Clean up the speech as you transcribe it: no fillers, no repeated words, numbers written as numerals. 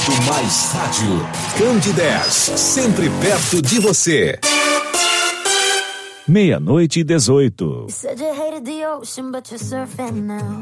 Muito Mais Rádio. Candidez, sempre perto de você. 00:18. You said you hated the ocean, but you're surfing now.